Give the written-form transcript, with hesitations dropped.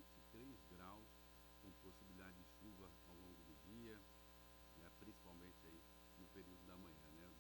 23 graus, com possibilidade de chuva ao longo do dia, né, principalmente aí no período da manhã.